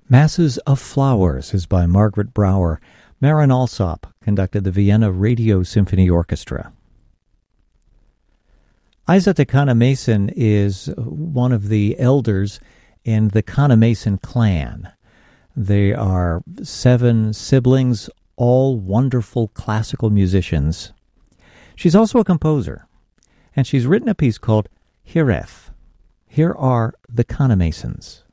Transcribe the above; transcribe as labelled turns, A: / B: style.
A: Masses of Flowers is by Margaret Brower. Marin Alsop conducted the Vienna Radio Symphony Orchestra. Isa Kanamason is one of the elders in the Kanamason clan. They are 7 siblings, all wonderful classical musicians. She's also a composer, and she's written a piece called Hireth. Here are the Kanamasons.